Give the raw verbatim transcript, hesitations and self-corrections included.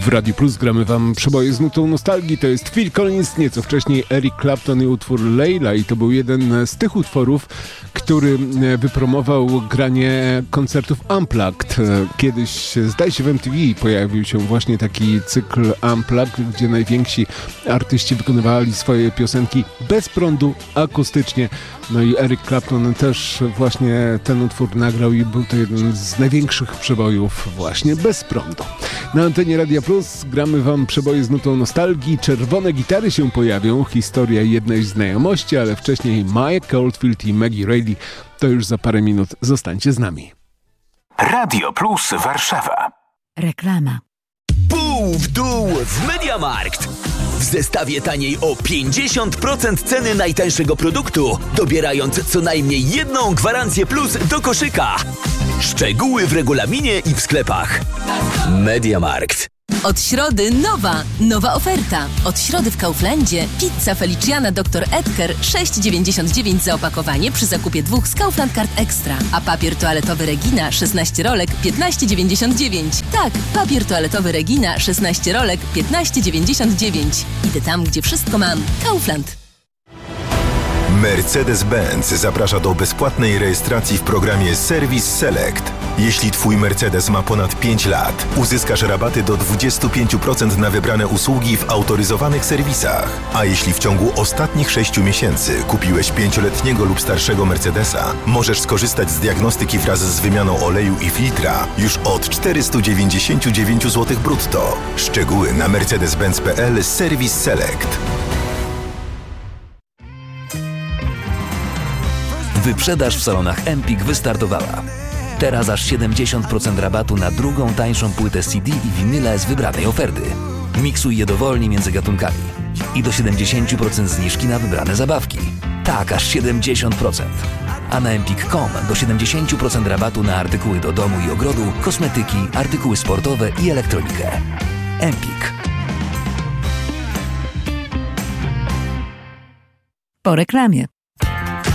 W Radiu Plus gramy wam przeboje z nutą nostalgii. To jest Phil Collins, nieco wcześniej Eric Clapton i utwór Layla. I to był jeden z tych utworów, który wypromował granie koncertów Unplugged. Kiedyś, zdaje się, w M T V pojawił się właśnie taki cykl Unplugged, gdzie najwięksi artyści wykonywali swoje piosenki bez prądu, akustycznie. No i Eric Clapton też właśnie ten utwór nagrał i był to jeden z największych przebojów właśnie bez prądu. Na antenie Radia Plus gramy wam przeboje z nutą nostalgii. Czerwone gitary się pojawią, historia jednej z znajomości, ale wcześniej Mike Oldfield i Maggie Reilly. To już za parę minut. Zostańcie z nami. Radio Plus Warszawa. Reklama. Pół w dół w MediaMarkt. W zestawie taniej o pięćdziesiąt procent ceny najtańszego produktu, dobierając co najmniej jedną gwarancję plus do koszyka. Szczegóły w regulaminie i w sklepach. MediaMarkt. Od środy nowa, nowa oferta. Od środy w Kauflandzie pizza Feliciana doktor Edgar sześć dziewięćdziesiąt dziewięć za opakowanie przy zakupie dwóch z Kaufland Card Extra. A papier toaletowy Regina szesnaście rolek piętnaście dziewięćdziesiąt dziewięć. Tak, papier toaletowy Regina szesnaście rolek piętnaście dziewięćdziesiąt dziewięć. Idę tam, gdzie wszystko mam. Kaufland. Mercedes-Benz zaprasza do bezpłatnej rejestracji w programie Service Select. Jeśli Twój Mercedes ma ponad pięć lat, uzyskasz rabaty do dwadzieścia pięć procent na wybrane usługi w autoryzowanych serwisach. A jeśli w ciągu ostatnich sześciu miesięcy kupiłeś pięcioletniego lub starszego Mercedesa, możesz skorzystać z diagnostyki wraz z wymianą oleju i filtra już od czterysta dziewięćdziesiąt dziewięć złotych brutto. Szczegóły na mercedes benz kropka p l Service Select. Wyprzedaż w salonach Empik wystartowała. Teraz aż siedemdziesiąt procent rabatu na drugą tańszą płytę C D i winyle z wybranej oferty. Miksuj je dowolnie między gatunkami. I do siedemdziesiąt procent zniżki na wybrane zabawki. Tak, aż siedemdziesiąt procent. A na empik kropka com do siedemdziesiąt procent rabatu na artykuły do domu i ogrodu, kosmetyki, artykuły sportowe i elektronikę. Empik. Po reklamie.